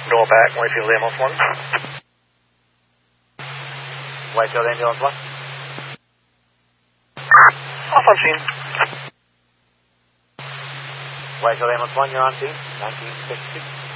Door back, Whitefield Ambulance 1. Whitefield Ambulance 1. Off on scene. Whitefield Ambulance 1, you're on scene. 1962.